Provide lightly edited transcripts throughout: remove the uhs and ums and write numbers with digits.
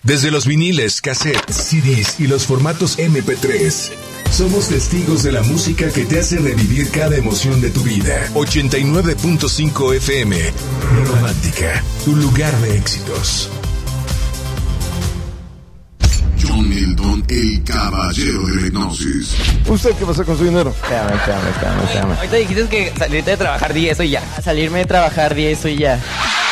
Desde los viniles, cassettes, CDs y los formatos MP3, somos testigos de la música que te hace revivir cada emoción de tu vida. 89.5 FM, Romántica, tu lugar de éxitos. John Milton, el caballero de la hipnosis. ¿Usted qué pasa con su dinero? Espérame. Ahorita dijiste que salirte de trabajar 10 y ya. Salirme de trabajar 10 y ya.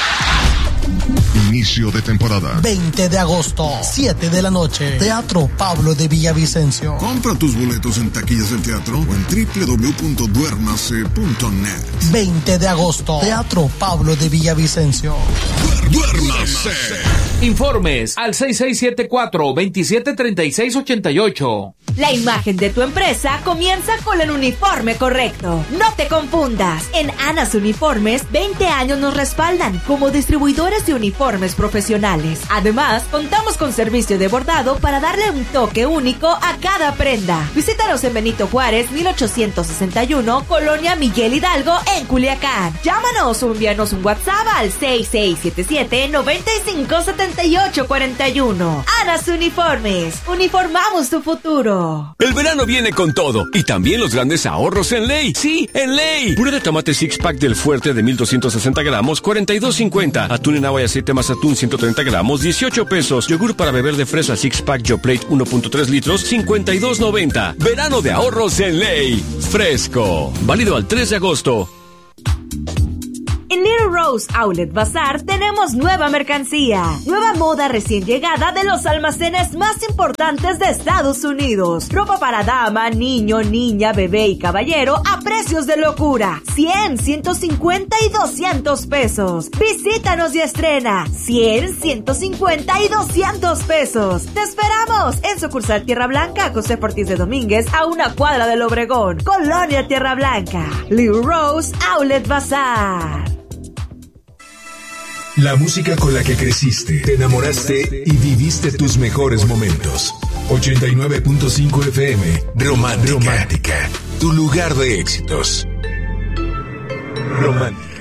Inicio de temporada. 20 de agosto, 7 de la noche. Teatro Pablo de Villavicencio. Compra tus boletos en taquillas del teatro o en www.duernase.net. 20 de agosto, Teatro Pablo de Villavicencio. ¡Duernase! Informes al 6674-273688. La imagen de tu empresa comienza con el uniforme correcto. No te confundas. En Anas Uniformes, 20 años nos respaldan como distribuidores de uniformes profesionales. Además, contamos con servicio de bordado para darle un toque único a cada prenda. Visítanos en Benito Juárez, 1861, Colonia Miguel Hidalgo, en Culiacán. Llámanos o envíanos un WhatsApp al 6677-957841. Anas Uniformes. Uniformamos tu futuro. El verano viene con todo y también los grandes ahorros en Ley. Sí, en Ley. Puré de tomate six pack del Fuerte de 1260 gramos, 42.50. Atún en agua y aceite más atún 130 gramos, 18 pesos. Yogur para beber de fresa six pack Yoplait 1.3 litros, 52.90. Verano de ahorros en Ley. Fresco. Válido al 3 de agosto. En Little Rose Outlet Bazaar tenemos nueva mercancía, nueva moda recién llegada de los almacenes más importantes de Estados Unidos. Ropa para dama, niño, niña, bebé y caballero a precios de locura. 100, 150 y 200 pesos. Visítanos y estrena. 100, 150 y 200 pesos. Te esperamos en sucursal Tierra Blanca, José Ortiz de Domínguez, a una cuadra del Obregón, Colonia Tierra Blanca. Little Rose Outlet Bazaar. La música con la que creciste, te enamoraste y viviste tus mejores momentos. 89.5 FM, Romántica, tu lugar de éxitos. Romántica.